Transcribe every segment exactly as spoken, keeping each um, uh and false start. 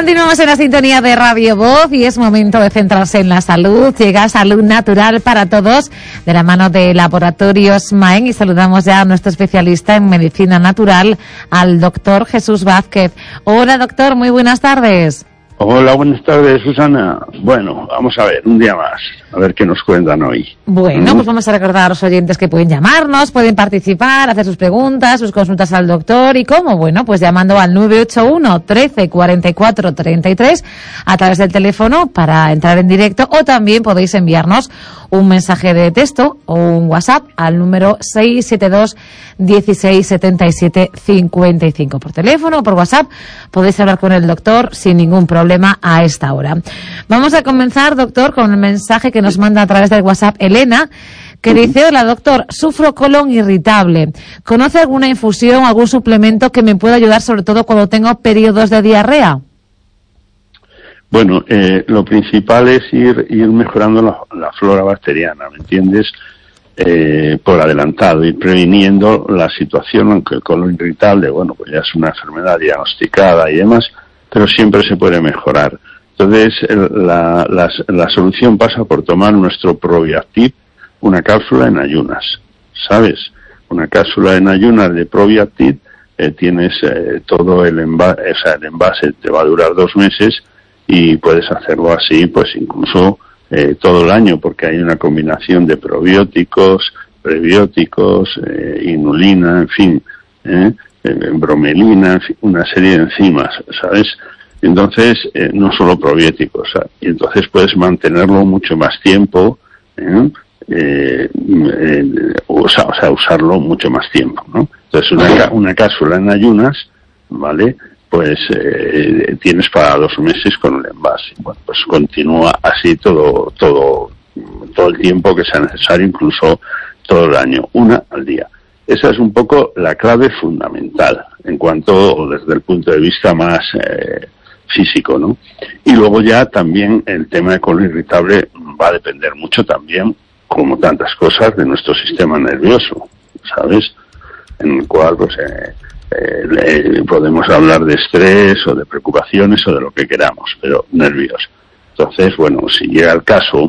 Continuamos en la sintonía de Radio Voz y es momento de centrarse en la salud. Llega Salud Natural para Todos de la mano de Laboratorios Maen y saludamos ya a nuestro especialista en medicina natural, al doctor Jesús Vázquez. Hola doctor, muy buenas tardes. Hola, buenas tardes, Susana. Bueno, vamos a ver, un día más, a ver qué nos cuentan hoy. Bueno, ¿Mm? pues vamos a recordar a los oyentes que pueden llamarnos, pueden participar, hacer sus preguntas, sus consultas al doctor. ¿Y cómo? Bueno, pues llamando al nueve ocho uno, trece, cuarenta y cuatro, treinta y tres a través del teléfono para entrar en directo, o también podéis enviarnos un mensaje de texto o un WhatsApp al número seis siete dos, dieciséis, setenta y siete, cincuenta y cinco. Por teléfono o por WhatsApp podéis hablar con el doctor sin ningún problema a esta hora. Vamos a comenzar, doctor, con el mensaje que nos manda a través del WhatsApp Elena, que dice: hola doctor, sufro colon irritable. ¿Conoce alguna infusión, algún suplemento que me pueda ayudar, sobre todo cuando tengo periodos de diarrea? Bueno, eh, lo principal es ir ir mejorando la, la flora bacteriana, ¿me entiendes? Eh, por adelantado, ir previniendo la situación, aunque el colon irritable, bueno, pues ya es una enfermedad diagnosticada y demás, pero siempre se puede mejorar. Entonces, el, la, la, la solución pasa por tomar nuestro Probiactiv, una cápsula en ayunas, ¿sabes? Una cápsula en ayunas de Probiactiv, eh, tienes eh, todo el envase, o sea, el envase te va a durar dos meses, y puedes hacerlo así, pues incluso eh, todo el año, porque hay una combinación de probióticos, prebióticos, eh, inulina, en fin, eh, eh, bromelina, en fin, una serie de enzimas, ¿sabes? Entonces, eh, no solo probióticos, ¿sabes? Y entonces puedes mantenerlo mucho más tiempo, ¿eh? Eh, eh, o, sea, o sea, usarlo mucho más tiempo, ¿no? Entonces, una, una cápsula en ayunas, ¿vale?, pues eh, tienes para dos meses con el envase. Bueno, pues continúa así todo todo todo el tiempo que sea necesario, incluso todo el año, una al día. Esa es un poco la clave fundamental en cuanto, desde el punto de vista más eh, físico, ¿no? Y luego ya también el tema de colon irritable va a depender mucho también, como tantas cosas, de nuestro sistema nervioso, ¿sabes? En el cual, pues... Eh, Eh, podemos hablar de estrés o de preocupaciones o de lo que queramos, pero nervios. Entonces, bueno, si llega el caso,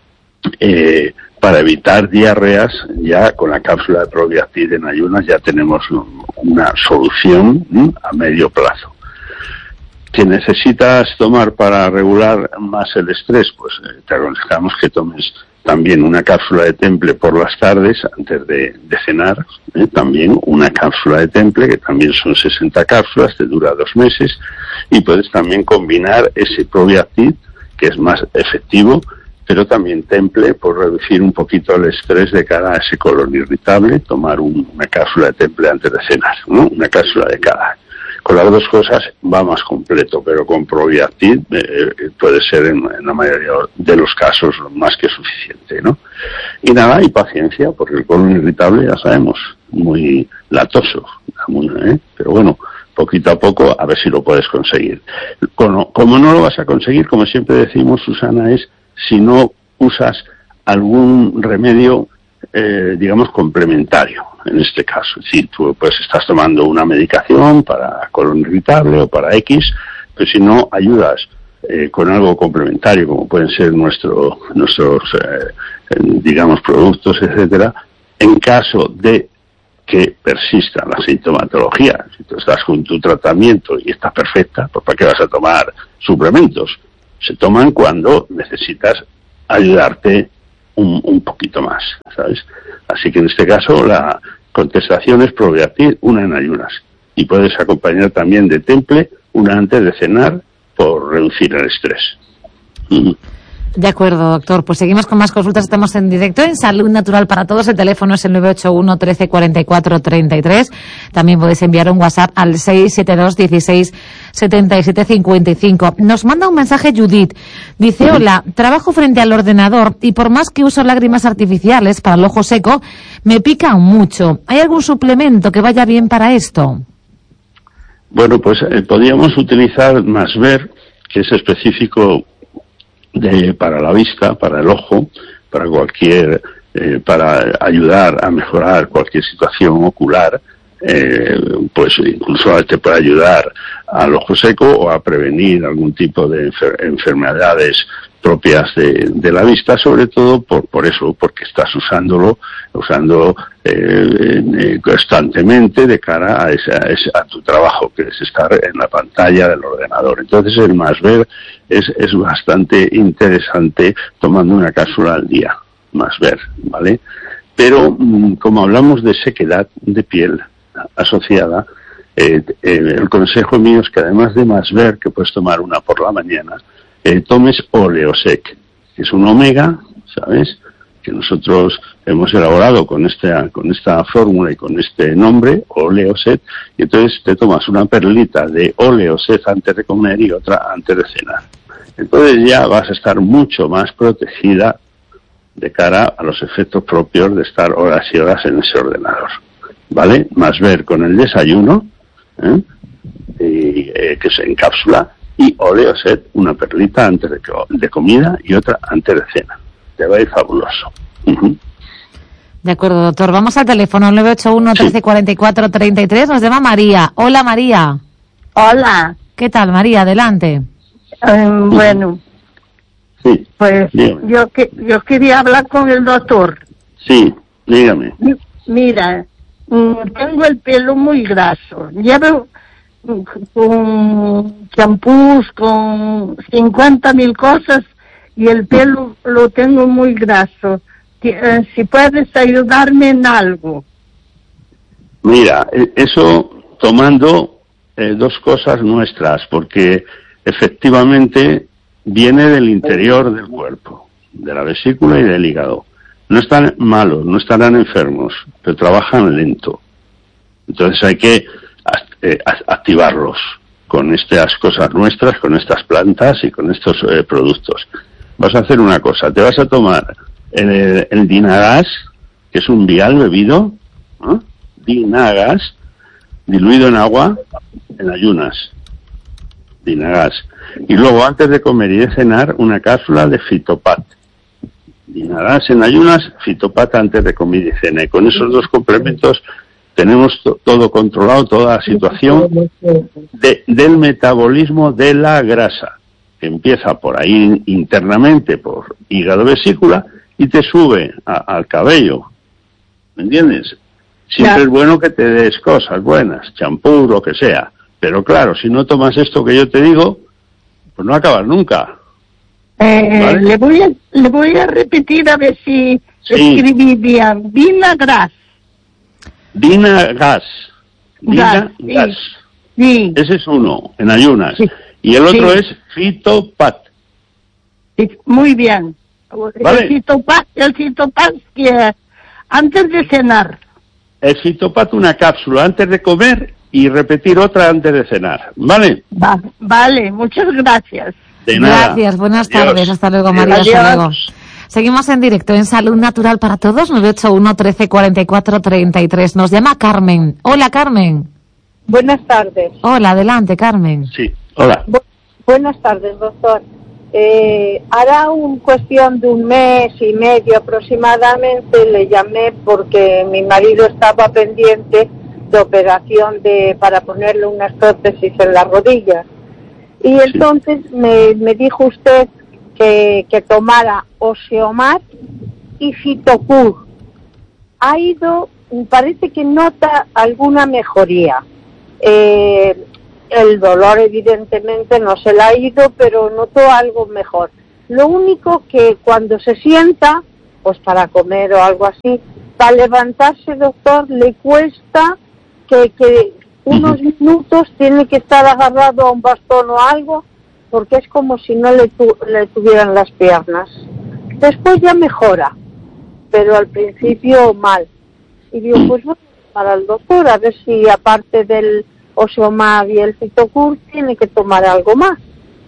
eh, para evitar diarreas, ya con la cápsula de Probiactiv en ayunas ya tenemos una solución, ¿sí?, a medio plazo. ¿Qué necesitas tomar para regular más el estrés? Pues eh, te aconsejamos que tomes también una cápsula de Temple por las tardes antes de, de cenar, ¿eh? También una cápsula de Temple, que también son sesenta cápsulas, te dura dos meses, y puedes también combinar ese Probiactiv, que es más efectivo, pero también Temple, por reducir un poquito el estrés de cara a ese colon irritable, tomar un, una cápsula de Temple antes de cenar, ¿no? Una cápsula de cada. Con las dos cosas va más completo, pero con Probiactiv eh, puede ser en, en la mayoría de los casos más que suficiente, ¿no? Y nada, y paciencia, porque el colon irritable, ya sabemos, muy latoso, muy, ¿eh? Pero bueno, poquito a poco a ver si lo puedes conseguir. Como, como no lo vas a conseguir, como siempre decimos, Susana, es si no usas algún remedio, eh, digamos, complementario. En este caso, es decir, tú pues estás tomando una medicación para colon irritable o para X, pero si no ayudas eh, con algo complementario, como pueden ser nuestro, nuestros, eh, digamos, productos, etcétera, en caso de que persista la sintomatología, si tú estás con tu tratamiento y está perfecta, pues ¿para qué vas a tomar suplementos? Se toman cuando necesitas ayudarte un, un poquito más, ¿sabes? Así que en este caso la contestación es Probiactiv, una en ayunas. Y puedes acompañar también de Temple, una antes de cenar, por reducir el estrés. Mm. De acuerdo, doctor. Pues seguimos con más consultas. Estamos en directo en Salud Natural para Todos. El teléfono es el nueve ocho uno, trece, cuarenta y cuatro, treinta y tres. También podéis enviar un WhatsApp al seis siete dos, dieciséis, setenta y siete, cincuenta y cinco. Nos manda un mensaje Judith. Dice: hola, trabajo frente al ordenador y por más que uso lágrimas artificiales para el ojo seco, me pican mucho. ¿Hay algún suplemento que vaya bien para esto? Bueno, pues eh, podríamos utilizar Masver, que es específico de, para la vista, para el ojo, para cualquier, eh, para ayudar a mejorar cualquier situación ocular, eh, pues incluso te puede ayudar al ojo seco o a prevenir algún tipo de enfer- enfermedades propias de, de la vista, sobre todo por, por eso, porque estás usándolo, usando eh, eh, constantemente de cara a, esa, a, ese, a tu trabajo, que es estar en la pantalla del ordenador. Entonces el más ver es, es bastante interesante tomando una cápsula al día, más ver, ¿vale? Pero como hablamos de sequedad de piel asociada, eh, eh, el consejo mío es que además de más ver, que puedes tomar una por la mañana, eh, tomes Oleosec, que es un omega, ¿sabes?, que nosotros hemos elaborado con esta, con esta fórmula y con este nombre, Oleosec, y entonces te tomas una perlita de Oleosec antes de comer y otra antes de cenar. Entonces ya vas a estar mucho más protegida de cara a los efectos propios de estar horas y horas en ese ordenador, ¿vale? Más ver con el desayuno, ¿eh? Y, eh, que se encapsula, y Oleosec, una perlita antes de, de comida y otra antes de cena. Te va a ir fabuloso. Uh-huh. De acuerdo, doctor. Vamos al teléfono nueve ocho uno, trece, cuarenta y cuatro, treinta y tres. Nos llama María. Hola, María. Hola. ¿Qué tal, María? Adelante. Um, bueno, sí, pues dígame. yo que yo quería hablar con el doctor. Sí, dígame. Mira, tengo el pelo muy graso. Llevo con champús, con cincuenta mil cosas, y el pelo lo tengo muy graso. Si puedes ayudarme en algo. Mira, eso tomando eh, dos cosas nuestras, porque efectivamente viene del interior del cuerpo, de la vesícula y del hígado. No están malos, no estarán enfermos, pero trabajan lento. Entonces hay que eh, activarlos con estas cosas nuestras, con estas plantas y con estos eh, productos. Vas a hacer una cosa, te vas a tomar el, el Dinagas, que es un vial bebido, ¿no? Dinagas, diluido en agua, en ayunas. Dinagas. Y luego, antes de comer y de cenar, una cápsula de Fitopat. Dinagas en ayunas, Fitopat antes de comer y cenar. Y con esos dos complementos tenemos to- todo controlado, toda la situación de, del metabolismo de la grasa, que empieza por ahí internamente, por hígado-vesícula, y te sube a, al cabello. ¿Me entiendes? Siempre Ya. Es bueno que te des cosas buenas, champú, lo que sea. Pero claro, si no tomas esto que yo te digo, pues no acabas nunca. Eh, ¿Vale? le voy a le voy a repetir a ver si Sí. escribí bien. Vinagras. Dinagas. Gas, Dinagas. Sí. Ese es uno, en ayunas. Sí. Y el otro Sí. es Fitopat. Sí, muy bien. Vale. El Fitopat, el Fitopat que antes de cenar. El Fitopat, una cápsula antes de comer y repetir otra antes de cenar. ¿Vale? Va, vale, muchas gracias. De nada. Gracias, buenas Adiós. tardes. Hasta luego, María. Adiós. Hasta luego. Seguimos en directo en Salud Natural para Todos, nueve ocho uno, trece, cuarenta y cuatro, treinta y tres. Nos llama Carmen. Hola, Carmen. Buenas tardes. Hola, adelante, Carmen. Sí, hola. Bu- buenas tardes, doctor. Eh, hará un cuestión de un mes y medio aproximadamente le llamé porque mi marido estaba pendiente de operación de para ponerle unas prótesis en las rodillas. Y entonces me, me dijo usted que, que tomara Osteomar y Fitocur. Ha ido, parece que nota alguna mejoría. Eh, el dolor evidentemente no se le ha ido, pero notó algo mejor. Lo único que cuando se sienta, pues para comer o algo así, para levantarse, doctor, le cuesta que, que unos minutos tiene que estar agarrado a un bastón o algo, porque es como si no le, tu, le tuvieran las piernas. Después ya mejora, pero al principio mal. Y digo, pues bueno, para el doctor, a ver si aparte del Osteomar y el Fitocur tiene que tomar algo más.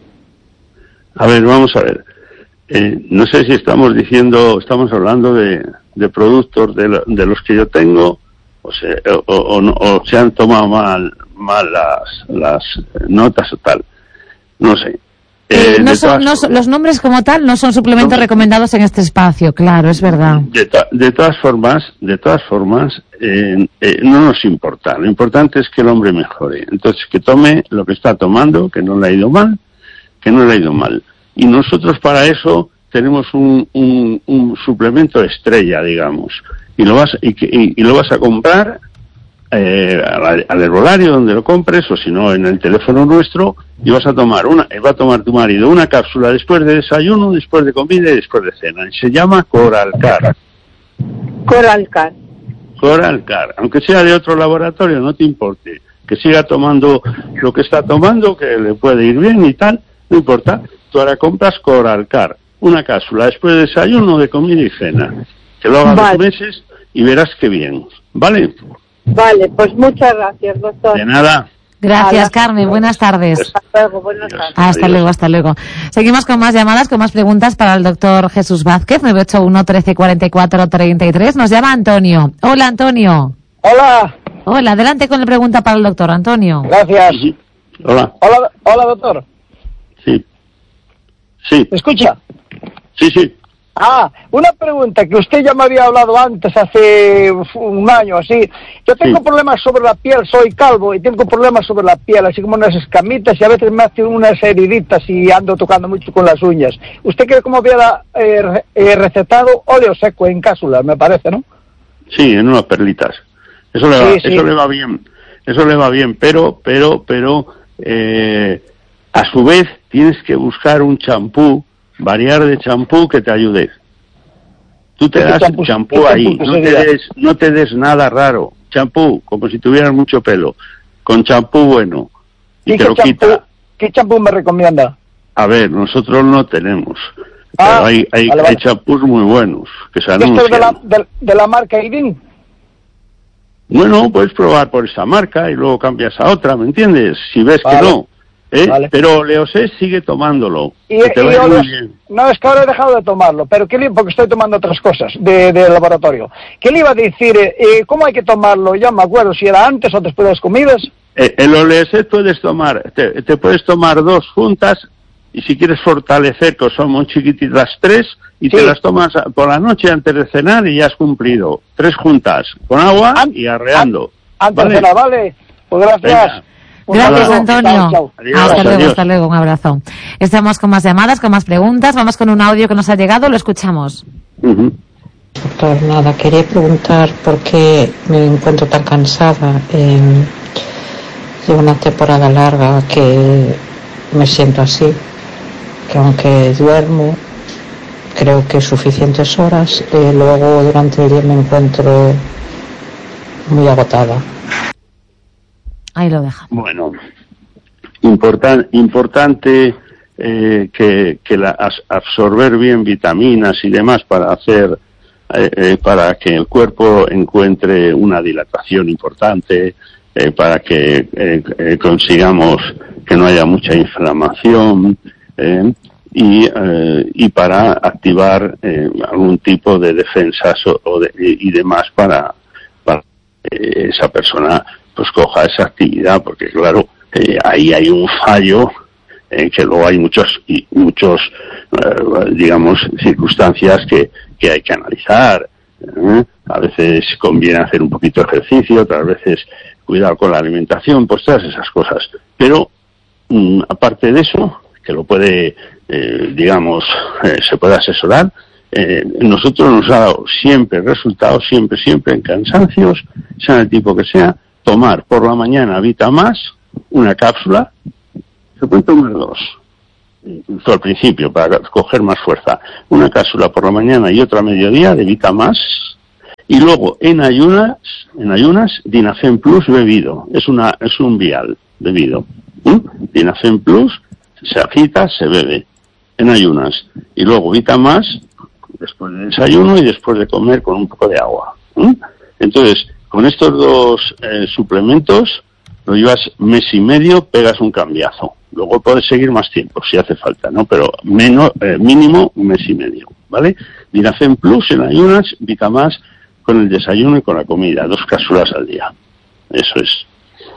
A ver, vamos a ver. Eh, no sé si estamos diciendo, estamos hablando de, de productos de, lo, de los que yo tengo, o se, o, o, o se han tomado mal, mal las, las notas o tal. No sé. Eh, Eh, no de son, todas no son- formas- los nombres como tal no son suplementos No. recomendados en este espacio, claro, es verdad. De, to- de todas formas, de todas formas, eh, eh, no nos importa. Lo importante es que el hombre mejore. Entonces, que tome lo que está tomando, que no le ha ido mal, que no le ha ido mal. Y nosotros para eso tenemos un, un, un suplemento estrella, digamos. Y lo vas y, que- y, y lo vas a comprar eh, al, al herbolario donde lo compres, o si no en el teléfono nuestro, y vas a tomar una, eh, va a tomar tu marido una cápsula después de desayuno, después de comida y después de cena. Y se llama Coralcar. Coralcar. Coralcar, aunque sea de otro laboratorio, no te importe, que siga tomando lo que está tomando, que le puede ir bien y tal, no importa. Tú ahora compras Coralcar, una cápsula después de desayuno, de comida y cena, que lo haga Vale. dos meses y verás que bien, ¿vale? Vale, pues muchas gracias, doctor. De nada. Gracias, Hola. Carmen. Buenas tardes. Hasta luego, buenas Adiós. tardes. Hasta Adiós. luego, hasta luego. Seguimos con más llamadas, con más preguntas para el doctor Jesús Vázquez, nueve ocho uno, trece, cuarenta y cuatro, treinta y tres. Nos llama Antonio. Hola, Antonio. Hola, Hola, adelante con la pregunta para el doctor Antonio. gracias. Ujú. Hola, Hola, hola doctor. sí. Sí, ¿Me escucha? sí, sí. Ah, una pregunta que usted ya me había hablado antes, hace uf, un año así. Yo tengo Sí. problemas sobre la piel, soy calvo y tengo problemas sobre la piel, así como unas escamitas y a veces me hacen unas heriditas y ando tocando mucho con las uñas. ¿Usted cree como hubiera eh, re- eh, recetado óleo seco en cápsulas, me parece, no? Sí, en unas perlitas. Eso le Sí, va, sí. eso le va bien. Eso le va bien, pero, pero, pero, eh, a su vez tienes que buscar un champú, variar de champú que te ayude. Tú te ¿Qué das champú- champú qué ahí, champú no te sería? des, no te des nada raro. Champú, como si tuvieras mucho pelo, con champú bueno y ¿Y te qué lo champú, quita. qué champú me recomienda? A ver, nosotros no tenemos, Ah, pero hay, hay, vale, vale. hay champús muy buenos que se ¿Esto es de la, anuncian. de, de la marca Idin? Bueno, puedes probar por esa marca y luego cambias a otra, ¿me entiendes? Si ves Vale. que no. ¿eh? Vale. Pero Leosés sigue tomándolo. Y, que te va y a ir muy óleo- bien. no, es que ahora he dejado de tomarlo, pero ¿qué le, porque estoy tomando otras cosas de, de laboratorio. ¿Qué le iba a decir? Eh, ¿Cómo hay que tomarlo? Ya me acuerdo, si era antes o después de las comidas. Eh, el Oleoset puedes tomar, te, te puedes tomar dos juntas y si quieres fortalecer, que son muy chiquititas, tres, y Sí. te las tomas a- por la noche antes de cenar y ya has cumplido. Tres juntas, con agua An- y arreando. Antes ¿vale? de cenar, ¿vale? Pues gracias. Venga. Un Gracias, saludo. Antonio. Chao, chao. Adiós, hasta luego, adiós. hasta luego, un abrazo. Estamos con más llamadas, con más preguntas. Vamos con un audio que nos ha llegado, lo escuchamos. Ujú. Doctor, nada, quería preguntar por qué me encuentro tan cansada. Eh, llevo una temporada larga que me siento así, que aunque duermo, creo que suficientes horas, eh, luego durante el día me encuentro muy agotada. Ahí lo deja. Bueno, importan- importante eh, que, que la, as- absorber bien vitaminas y demás para hacer, eh, eh, para que el cuerpo encuentre una dilatación importante, eh, para que eh, eh, consigamos que no haya mucha inflamación eh, y, eh, y para activar eh, algún tipo de defensas o, o de- y, y demás para, para que esa persona pues coja esa actividad, porque claro, eh, ahí hay un fallo en que luego hay muchos y muchos eh, digamos circunstancias que, que hay que analizar. ¿eh? A veces conviene hacer un poquito de ejercicio, otras veces cuidado con la alimentación, pues todas esas cosas. Pero mm, aparte de eso, que lo puede, eh, digamos, eh, se puede asesorar, eh, nosotros nos ha dado siempre resultados, siempre, siempre en cansancios, sea del tipo que sea, tomar por la mañana Vita Más, una cápsula, se puede tomar dos, incluso al principio, para coger más fuerza, una cápsula por la mañana y otra a mediodía de Vita Más, y luego en ayunas, en ayunas, Dinafem Plus bebido, es una, es un vial bebido, ¿Mm? Dinafem Plus, se agita, se bebe, en ayunas, y luego Vita Más, después del desayuno y después de comer con un poco de agua. ¿Mm? Entonces, con estos dos eh, suplementos, lo llevas mes y medio, pegas un cambiazo. Luego puedes seguir más tiempo, si hace falta, ¿no? Pero menos, eh, mínimo un mes y medio, ¿vale? Dinafem Plus en ayunas, Vita Más con el desayuno y con la comida, dos cápsulas al día. Eso es.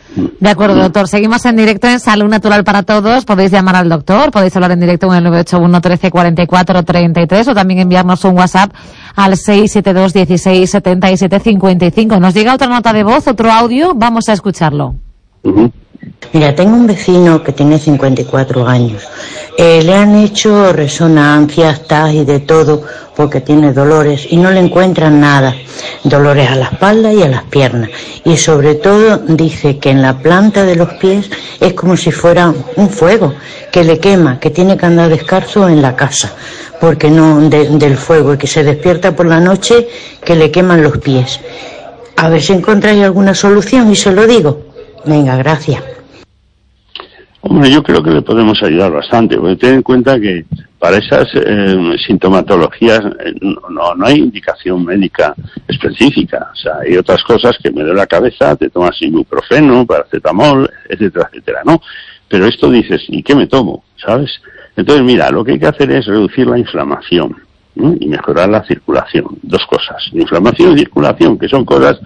De acuerdo, doctor. Seguimos en directo en Salud Natural para Todos. Podéis llamar al doctor, podéis hablar en directo en el nueve ocho uno, trece, cuarenta y cuatro, treinta y tres o también enviarnos un WhatsApp al seis siete dos, dieciséis, setenta y siete, cincuenta y cinco. Nos llega otra nota de voz, otro audio, vamos a escucharlo. Uh-huh. Mira, tengo un vecino que tiene cincuenta y cuatro años. Eh, le han hecho resonancias, T A S y de todo porque tiene dolores y no le encuentran nada. Dolores a la espalda y a las piernas. Y sobre todo dice que en la planta de los pies es como si fuera un fuego que le quema, que tiene que andar descalzo en la casa porque no de, del fuego y que se despierta por la noche que le queman los pies. A ver si encontráis alguna solución y se lo digo. Venga, gracias. Hombre, yo creo que le podemos ayudar bastante, porque ten en cuenta que para esas eh, sintomatologías eh, no, no hay indicación médica específica. O sea, hay otras cosas que me duele la cabeza, te tomas ibuprofeno, paracetamol, etcétera, etcétera, ¿no? Pero esto dices, ¿y qué me tomo? ¿Sabes? Entonces, mira, lo que hay que hacer es reducir la inflamación, ¿no? Y mejorar la circulación. Dos cosas, inflamación y circulación, que son cosas,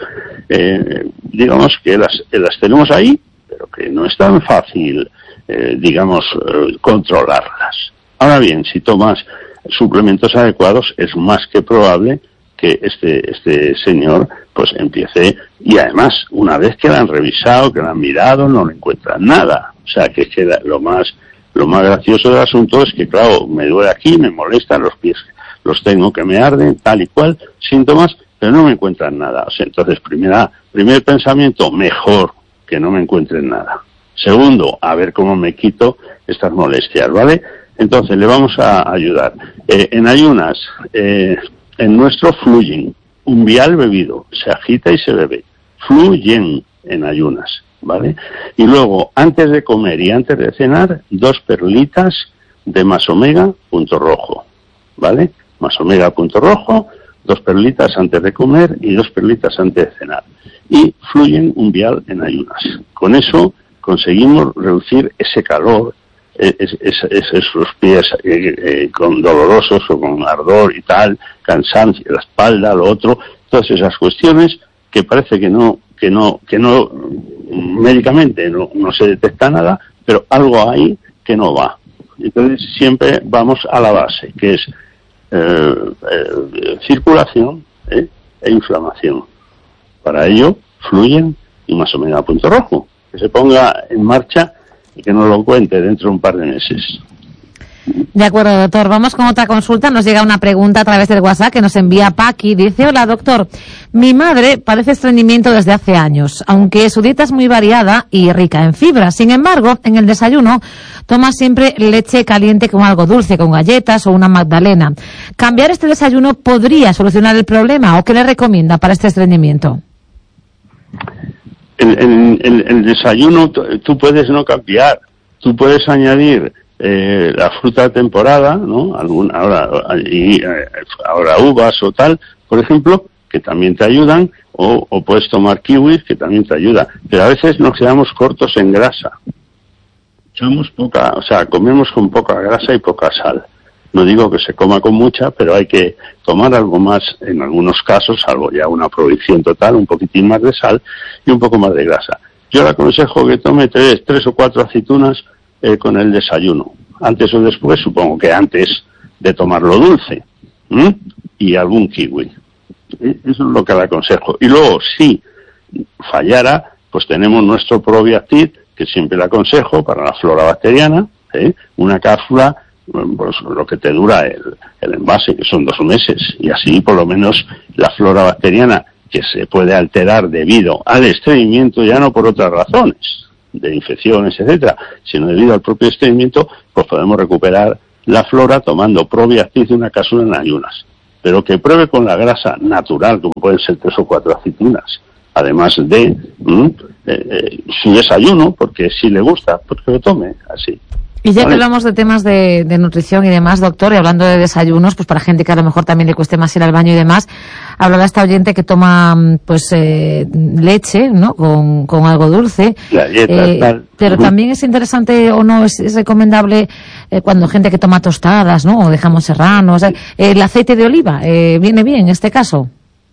eh, digamos, que las, que las tenemos ahí, pero que no es tan fácil, eh, digamos, eh, controlarlas. Ahora bien, si tomas suplementos adecuados, es más que probable que este este señor pues empiece, y además, una vez que la han revisado, que la han mirado, no le encuentran nada. O sea, que, que lo más lo más gracioso del asunto es que, claro, me duele aquí, me molestan los pies, los tengo que me arden, tal y cual, síntomas, pero no me encuentran nada. O sea, entonces, primera, primer pensamiento, mejor que no me encuentren nada. Segundo, a ver cómo me quito estas molestias, ¿vale? Entonces, le vamos a ayudar. Eh, en ayunas, eh, en nuestro Fluyen, un vial bebido, se agita y se bebe. Fluyen en ayunas, ¿vale? Y luego, antes de comer y antes de cenar, dos perlitas de Masomega punto rojo, ¿vale? Masomega punto rojo, dos perlitas antes de comer y dos perlitas antes de cenar. Y Fluyen un vial en ayunas. Con eso conseguimos reducir ese calor, es, es, es, esos pies eh, eh, con dolorosos o con ardor y tal, cansancio, la espalda, lo otro, todas esas cuestiones que parece que no, que no, que no, médicamente no, no se detecta nada, pero algo hay que no va. Entonces siempre vamos a la base, que es eh, eh, circulación eh, e inflamación. Para ello, Fluyen y Masomega punto rojo. Que se ponga en marcha y que nos lo cuente dentro de un par de meses. De acuerdo, doctor. Vamos con otra consulta. Nos llega una pregunta a través del WhatsApp que nos envía Paqui. Dice, hola, doctor. Mi madre padece estreñimiento desde hace años, aunque su dieta es muy variada y rica en fibra. Sin embargo, en el desayuno toma siempre leche caliente con algo dulce, con galletas o una magdalena. ¿Cambiar este desayuno podría solucionar el problema o qué le recomienda para este estreñimiento? En el, el, el desayuno tú puedes no cambiar, tú puedes añadir eh, la fruta de temporada, ¿no? Algún, ahora, y, eh, ahora uvas o tal, por ejemplo, que también te ayudan, o, o puedes tomar kiwis, que también te ayuda. Pero a veces nos quedamos cortos en grasa. Echamos poca, o sea, comemos con poca grasa y poca sal. No digo que se coma con mucha, pero hay que tomar algo más, en algunos casos, salvo ya una prohibición total, un poquitín más de sal y un poco más de grasa. Yo le aconsejo que tome tres, tres o cuatro aceitunas eh, con el desayuno. Antes o después, supongo que antes de tomarlo dulce. ¿Mm? Y algún kiwi. Eso es lo que le aconsejo. Y luego, si fallara, pues tenemos nuestro Probiacid, que siempre le aconsejo para la flora bacteriana, ¿eh? Una cápsula, pues lo que te dura el, el envase, que son dos meses, y así por lo menos la flora bacteriana, que se puede alterar debido al estreñimiento, ya no por otras razones, de infecciones, etcétera, sino debido al propio estreñimiento, pues podemos recuperar la flora tomando Probiacid de una cápsula en ayunas. Pero que pruebe con la grasa natural, como pueden ser tres o cuatro aceitunas, además de ¿m? Eh, eh, su desayuno, porque si le gusta, pues que lo tome así. Y ya ¿Vale? que hablamos de temas de, de nutrición y demás, doctor, y hablando de desayunos, pues para gente que a lo mejor también le cueste más ir al baño y demás, hablaba esta oyente que toma pues eh, leche, ¿no? Con, con algo dulce. Galletas, eh, tal. Pero Uh-huh. también es interesante o no, es, es recomendable eh, cuando gente que toma tostadas, ¿no? O de jamón serrano, o sea, el aceite de oliva, eh, ¿viene bien en este caso?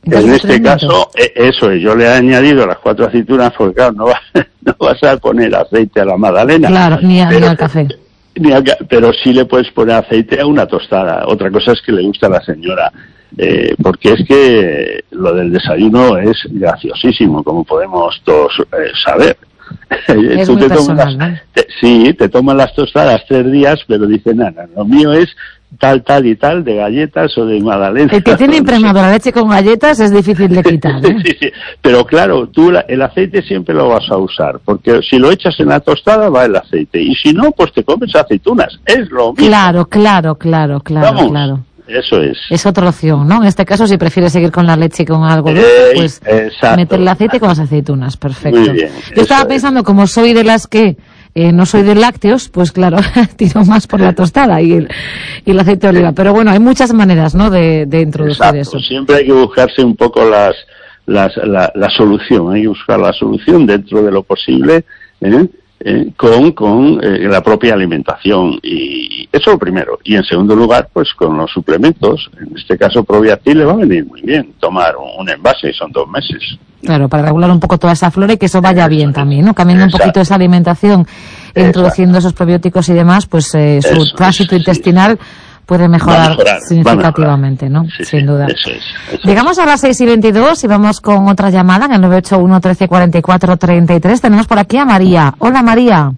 En este caso, eso es, yo le he añadido las cuatro aceitunas porque, claro, no, va, no vas a poner aceite a la magdalena. Claro, ni, a, pero, ni al café. Ni a, pero sí le puedes poner aceite a una tostada. Otra cosa es que le gusta a la señora. Eh, porque es que lo del desayuno es graciosísimo, como podemos todos eh, saber. Es Tú muy te personal, tomas, ¿no? te, sí, te toman las tostadas tres días, pero dicen, nada, lo mío es tal, tal y tal, de galletas o de magdalena. El que tiene impregnado la leche con galletas es difícil de quitar, ¿eh? Sí, sí. Pero claro, tú la, el aceite siempre lo vas a usar, porque si lo echas en la tostada va el aceite, y si no, pues te comes aceitunas, es lo mismo. Claro, claro, claro, claro, Vamos, claro. Eso es. Es otra opción, ¿no? En este caso, si prefieres seguir con la leche y con algo dulce, Eh, pues exacto. meter el aceite con las aceitunas, perfecto. Muy bien, Yo estaba eso pensando, como soy de las que eh, no soy de lácteos, pues claro, tiro más por la tostada y el, y el aceite de oliva. Pero bueno, hay muchas maneras, ¿no?, de, de introducir Exacto. eso. Siempre hay que buscarse un poco las, las, la, la solución, hay que buscar la solución dentro de lo posible, ¿eh? Eh, con, con eh, la propia alimentación, y eso lo primero. Y en segundo lugar, pues con los suplementos, en este caso Probiatil le va a venir muy bien tomar un, un envase, y son dos meses. Claro, para regular un poco toda esa flora y que eso vaya bien también, ¿no? Cambiando un poquito esa alimentación, Exacto. introduciendo esos probióticos y demás, pues eh, su Eso, tránsito sí. intestinal puede mejorar, mejorar, significativamente, ¿no? Sí, Sin sí, duda. Eso es, eso Llegamos a las seis y veintidós y vamos con otra llamada en el nueve ocho uno, trece, cuarenta y cuatro, treinta y tres. Tenemos por aquí a María. Hola, María.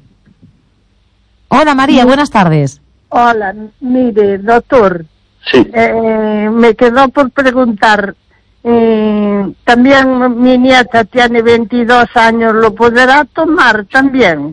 Hola, María, buenas tardes. Hola, mire, doctor, Sí. eh, me quedó por preguntar, eh, también mi nieta tiene veintidós años, ¿lo podrá tomar también?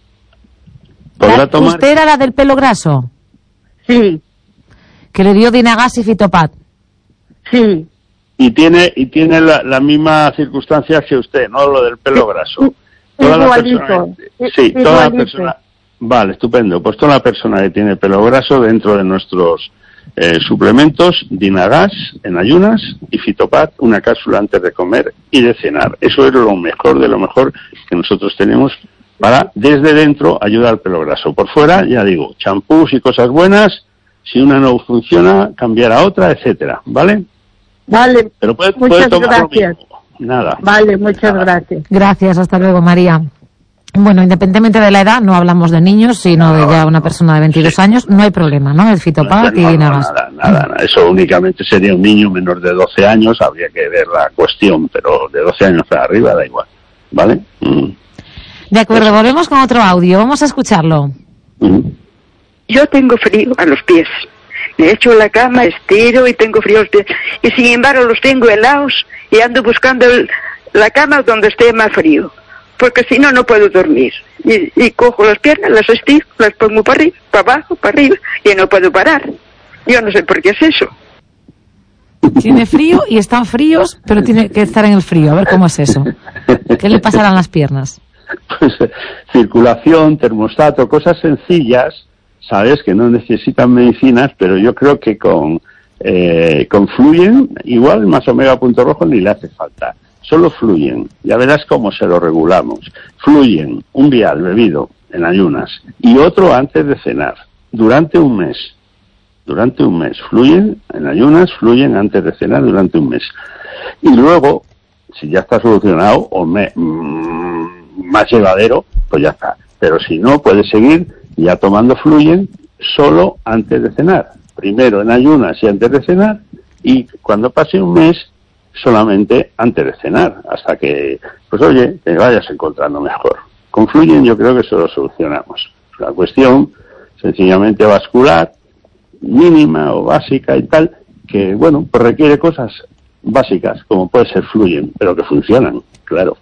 ¿Podrá La- tomar? ¿Usted era la del pelo graso? Sí, Que le dio Dinagas y Fitopat. sí. Y tiene y tiene la, la misma circunstancia que usted, ¿no? Lo del pelo graso. Toda la Igualito, persona, i- sí, toda la igualito. persona. Vale, estupendo. Pues toda la persona que tiene pelo graso dentro de nuestros eh, suplementos, Dinagas en ayunas y Fitopat, una cápsula antes de comer y de cenar. Eso es lo mejor de lo mejor que nosotros tenemos para, desde dentro, ayudar al pelo graso. Por fuera, ya digo, champús y cosas buenas. Si una no funciona, cambiar a otra, etcétera, ¿vale? Vale, Pero puede, muchas puede tomar lo gracias. mismo. Nada. Vale, muchas Nada. gracias. Gracias, hasta luego, María. Bueno, independientemente de la edad, no hablamos de niños, sino de ya una persona de veintidós Sí. años, no hay problema, ¿no? El Fitopat No, y no, Dinagas. nada, nada, nada. Eso únicamente sería un niño menor de doce años, habría que ver la cuestión, pero de doce años para arriba da igual, ¿vale? Mm. De acuerdo, volvemos con otro audio. Vamos a escucharlo. Mm. Yo tengo frío a los pies. Me echo en la cama, estiro y tengo frío a los pies. Y sin embargo los tengo helados y ando buscando el- la cama donde esté más frío. Porque si no, no puedo dormir. Y, y cojo las piernas, las estiro, las pongo para arriba, para abajo, para arriba, y no puedo parar. Yo no sé por qué es eso. Tiene frío y están fríos, pero tiene que estar en el frío. A ver cómo es eso. ¿Qué le pasarán las piernas? Pues circulación, termostato, cosas sencillas, sabes, que no necesitan medicinas, pero yo creo que con, eh, con Fluyen, igual más omega punto rojo ni le hace falta. Solo Fluyen, ya verás cómo se lo regulamos. Fluyen, un vial bebido en ayunas y otro antes de cenar, durante un mes. Durante un mes. Fluyen en ayunas, Fluyen antes de cenar durante un mes. Y luego, si ya está solucionado o me, mmm, más llevadero, pues ya está. Pero si no, puedes seguir ya tomando Fluyen solo antes de cenar. Primero en ayunas y antes de cenar, y cuando pase un mes, solamente antes de cenar, hasta que, pues oye, te vayas encontrando mejor. Con Fluyen yo creo que eso lo solucionamos. La cuestión sencillamente vascular, mínima o básica y tal, que bueno, pues requiere cosas básicas, como puede ser Fluyen, pero que funcionan, claro.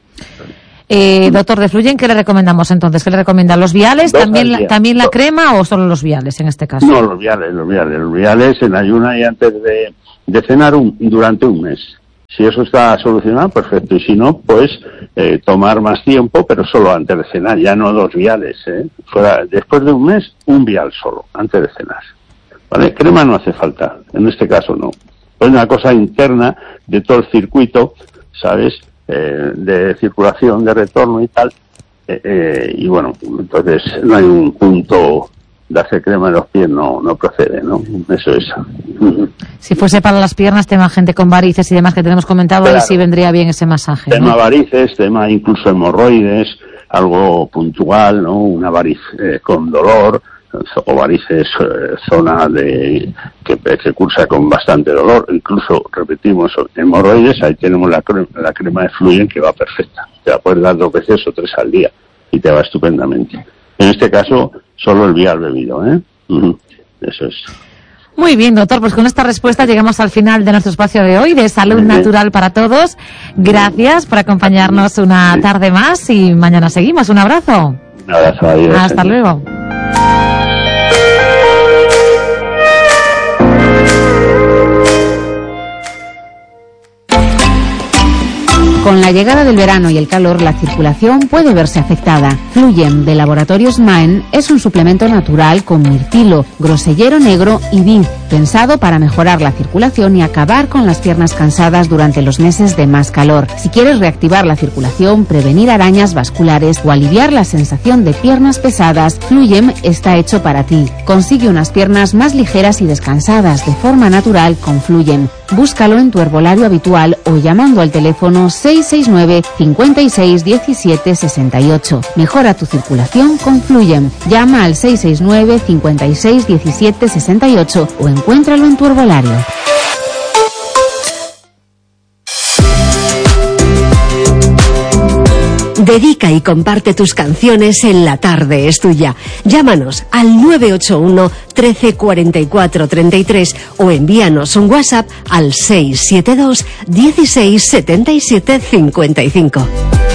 Eh, doctor de Fluyen, ¿qué le recomendamos entonces? ¿Qué le recomiendan? ¿Los viales? Dos ¿También al la, día. ¿También la Dos. crema o solo los viales en este caso? No, los viales, los viales, los viales en ayuna y antes de, de cenar un, durante un mes. Si eso está solucionado, perfecto. Y si no, pues eh, tomar más tiempo, pero solo antes de cenar, ya no dos viales. ¿eh? Fuera, después de un mes, un vial solo, antes de cenar. ¿Vale? Crema no hace falta, en este caso no. Es una cosa interna de todo el circuito, ¿sabes? Eh, de circulación, de retorno y tal. Eh, eh, y bueno, entonces no hay un punto darse crema en los pies no no procede, ¿no? Eso es. Si fuese para las piernas, tema gente con varices y demás que tenemos comentado, claro, ahí sí vendría bien ese masaje, tema ¿no? varices, tema incluso hemorroides, algo puntual, ¿no? Una variz eh, con dolor, o varices, eh, zona de que, que cursa con bastante dolor, incluso, repetimos, hemorroides, ahí tenemos la crema, la crema de Fluyen, que va perfecta. Te la puedes dar dos veces o tres al día y te va estupendamente. En este caso, solo el vial bebido, ¿eh? Uh-huh. Eso es. Muy bien, doctor, pues con esta respuesta llegamos al final de nuestro espacio de hoy, de Salud Natural para Todos. Gracias por acompañarnos una tarde más y mañana seguimos. Un abrazo. Un abrazo, adiós. Hasta luego. Con la llegada del verano y el calor, la circulación puede verse afectada. Fluyen de Laboratorios Maen es un suplemento natural con mirtilo, grosellero negro y vid, pensado para mejorar la circulación y acabar con las piernas cansadas durante los meses de más calor. Si quieres reactivar la circulación, prevenir arañas vasculares o aliviar la sensación de piernas pesadas, Fluyem está hecho para ti. Consigue unas piernas más ligeras y descansadas de forma natural con Fluyem. Búscalo en tu herbolario habitual o llamando al teléfono seis seis nueve, cinco seis, uno siete, seis ocho. Mejora tu circulación con Fluyem. Llama al seis seis nueve, cinco seis, uno siete, seis ocho o encuéntralo en tu herbolario. Dedica y comparte tus canciones en La Tarde es Tuya. Llámanos al nueve ocho uno, trece, cuarenta y cuatro, treinta y tres o envíanos un WhatsApp al seis siete dos, dieciséis, setenta y siete, cincuenta y cinco.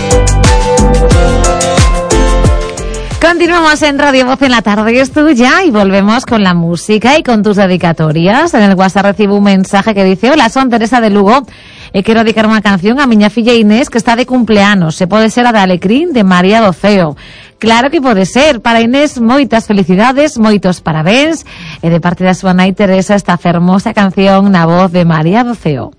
Continuamos en Radio Voz en La Tarde es Tuya y volvemos con la música y con tus dedicatorias. En el WhatsApp recibo un mensaje que dice: hola, son Teresa de Lugo. E quero dedicar unha canción a miña filla Inés, que está de cumpleanos. Se pode ser a de Alecrín, de María do Ceo. Claro que pode ser. Para Inés, moitas felicidades, moitos parabéns. E de parte da súa nai Teresa, esta fermosa canción na voz de María do Ceo.